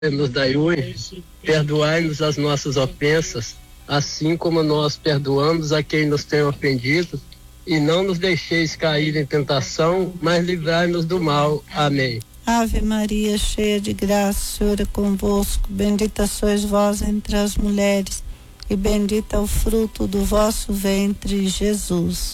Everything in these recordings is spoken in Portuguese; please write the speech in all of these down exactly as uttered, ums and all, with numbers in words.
nos dai ui, perdoai-nos as nossas ofensas, assim como nós perdoamos a quem nos tem ofendido, e não nos deixeis cair em tentação, mas livrai-nos do mal. Amém. Ave Maria, cheia de graça, o Senhor é convosco, bendita sois vós entre as mulheres, e bendito é o fruto do vosso ventre, Jesus.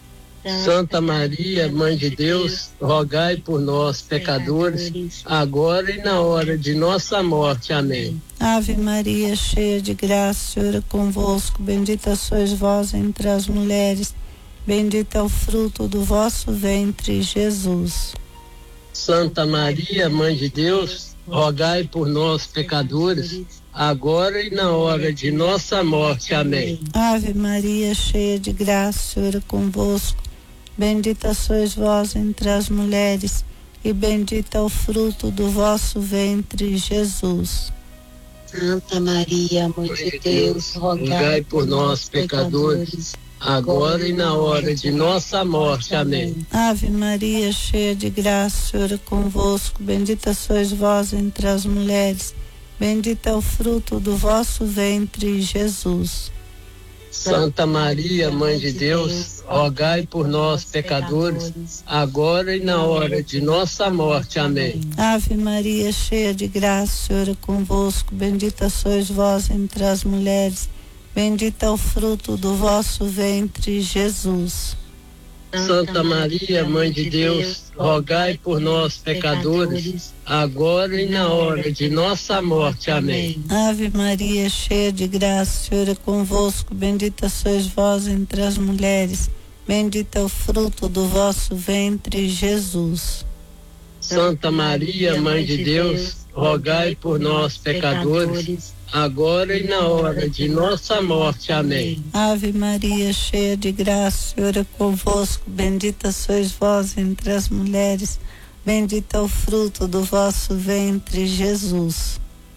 Santa Maria, Mãe de Deus, rogai por nós, pecadores, agora e na hora de nossa morte. Amém. Ave Maria, cheia de graça, o Senhor é convosco, bendita sois vós entre as mulheres, bendito é o fruto do vosso ventre, Jesus. Santa Maria, Mãe de Deus, rogai por nós, pecadores, agora e na hora de nossa morte. Amém. Ave Maria, cheia de graça, o Senhor é convosco, bendita sois vós entre as mulheres, e bendito é o fruto do vosso ventre, Jesus. Santa Maria, Mãe de Deus, rogai por nós, pecadores, agora e na hora de nossa morte. Amém. Ave Maria, cheia de graça, o Senhor é convosco, bendita sois vós entre as mulheres, bendito é o fruto do vosso ventre, Jesus. Santa Maria, Mãe de Deus, rogai por nós, pecadores, agora e na hora de nossa morte. Amém. Ave Maria, cheia de graça, o Senhor é convosco, bendita sois vós entre as mulheres, bendito é o fruto do vosso ventre, Jesus. Santa Maria, Mãe de Deus, rogai por nós, pecadores, agora e na hora de nossa morte. Amém. Ave Maria, cheia de graça, o Senhor é convosco, bendita sois vós entre as mulheres, bendito é o fruto do vosso ventre, Jesus. Santa Maria, Mãe de Deus, rogai por nós, pecadores, agora e na hora de nossa morte. Amém. Ave Maria, cheia de graça, o Senhor é convosco, bendita sois vós entre as mulheres, bendito é o fruto do vosso ventre, Jesus.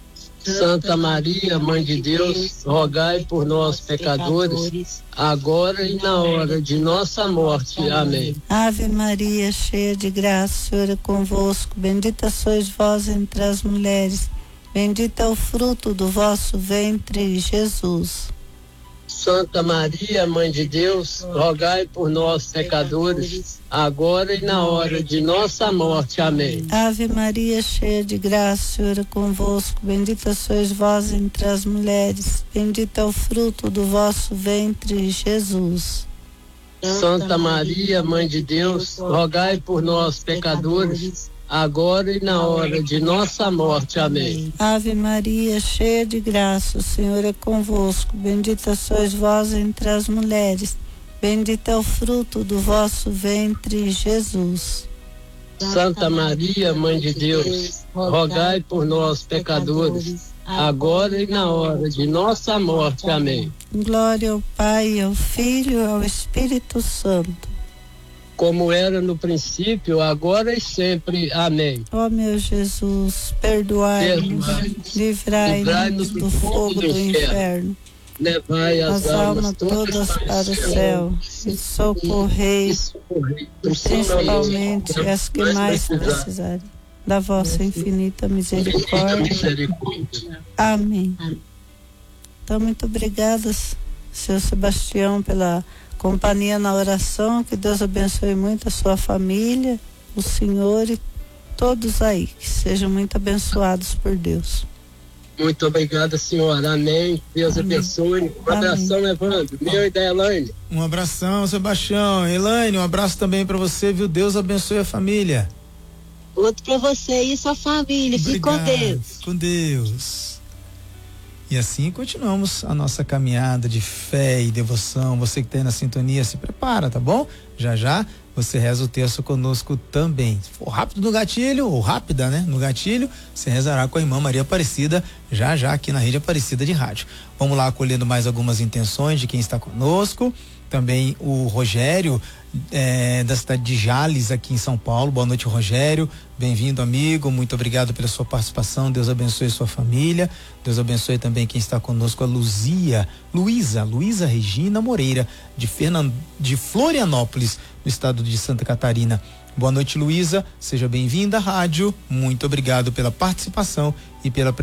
Santa Maria, Mãe de Deus, rogai por nós, pecadores, agora e na hora de nossa morte. Amém. Ave Maria, cheia de graça, o Senhor é convosco, bendita sois vós entre as mulheres, bendito é o fruto do vosso ventre, Jesus. Santa Maria, Mãe de Deus, rogai por nós, pecadores, agora e na hora de nossa morte. Amém. Ave Maria, cheia de graça, o Senhor é convosco, bendita sois vós entre as mulheres, bendito é o fruto do vosso ventre, Jesus. Santa Maria, Mãe de Deus, rogai por nós, pecadores, agora e na hora de nossa morte. Amém. Ave Maria, cheia de graça, o Senhor é convosco, bendita sois vós entre as mulheres, bendito é o fruto do vosso ventre, Jesus. Santa Maria, Mãe de Deus, rogai por nós, pecadores, agora e na hora de nossa morte. Amém. Glória ao Pai, ao Filho e ao Espírito Santo, como era no princípio, agora e sempre. Amém. Ó meu Jesus, perdoai-nos, livrai-nos do fogo do inferno, levai as, as almas todas para o céu e socorrei principalmente as que mais precisarem da vossa infinita misericórdia. Amém. Então, muito obrigada, senhor Sebastião, pela companhia na oração. Que Deus abençoe muito a sua família, o senhor e todos aí, que sejam muito abençoados por Deus. Muito obrigada, senhora. Amém. Deus Amém. Abençoe. Um abração, Amém. Evandro. Meu e da Elaine. Um abração, Sebastião. Elaine, um abraço também para você, viu? Deus abençoe a família. Outro para você e sua família. Fique com Deus. Com Deus. E assim continuamos a nossa caminhada de fé e devoção. Você que está aí na sintonia, se prepara, tá bom? Já já você reza o terço conosco também. Se for rápido no gatilho, ou rápida, né? No gatilho, você rezará com a irmã Maria Aparecida, já já aqui na Rede Aparecida de Rádio. Vamos lá acolhendo mais algumas intenções de quem está conosco. Também o Rogério, é, da cidade de Jales, aqui em São Paulo. Boa noite, Rogério. Bem-vindo, amigo. Muito obrigado pela sua participação. Deus abençoe sua família. Deus abençoe também quem está conosco, a Luzia, Luísa, Luísa Regina Moreira, de Fernan, de Florianópolis, no estado de Santa Catarina. Boa noite, Luísa. Seja bem-vinda à rádio. Muito obrigado pela participação e pela